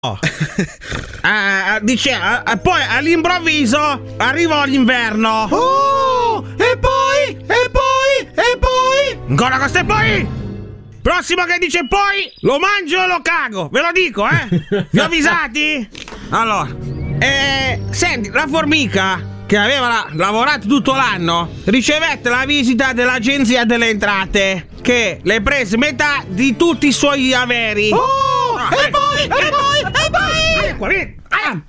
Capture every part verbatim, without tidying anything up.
Oh. uh, dice, uh, poi all'improvviso arrivò l'inverno. Oh, e poi, e poi, e poi. Ancora questo e poi. Prossimo che dice poi, lo mangio o lo cago. Ve lo dico, eh. Vi ho avvisati? Allora, eh, senti, la formica che aveva la- lavorato tutto l'anno ricevette la visita dell'Agenzia delle Entrate, che le prese metà di tutti i suoi averi. Oh, Ah, e eh, poi, eh, e poi, e poi. eh, qua, vieni. Ah,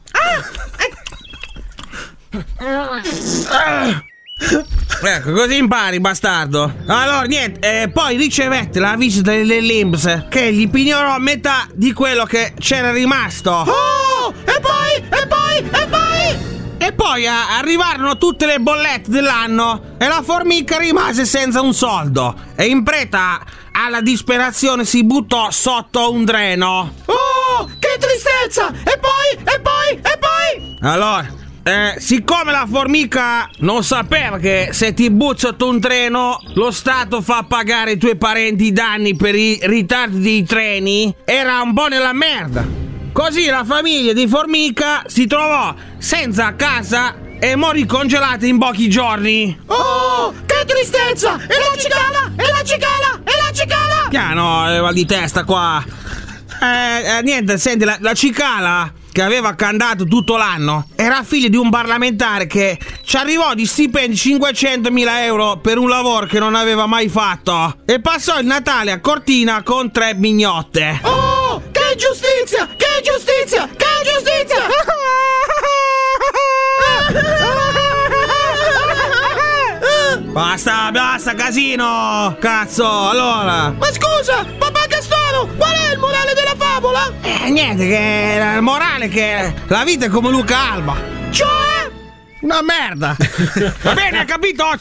ah. Ecco, così impari, bastardo. Allora, niente, eh, poi ricevette la visita dell'I N P S, che gli pignorò metà di quello che c'era rimasto. Oh, e poi, e poi, e poi. E poi a- arrivarono tutte le bollette dell'anno e la formica rimase senza un soldo. E in preda alla disperazione si buttò sotto un treno. Oh, che tristezza. E poi, e poi, e poi. Allora, eh, siccome la formica non sapeva che se ti butti sotto un treno lo Stato fa pagare ai tuoi parenti i danni per i ritardi dei treni, era un po' nella merda. Così la famiglia di formica si trovò senza casa e morì congelata in pochi giorni. Oh, che tristezza. E la cicala, e la cicala, e la cicala. Piano, eh, mal di testa qua. Eh, eh, niente, senti, la, la cicala che aveva cantato tutto l'anno era figlia di un parlamentare che ci arrivò di stipendi cinquecentomila euro per un lavoro che non aveva mai fatto e passò il Natale a Cortina con tre mignotte. Oh, che giustizia, che giustizia, che giustizia. Basta, basta, casino! Cazzo, allora! Ma scusa, papà Castoro, qual è il morale della favola? Eh, niente, che il morale è che la vita è come Luca Alba. Cioè? Una merda! Va bene, ha capito?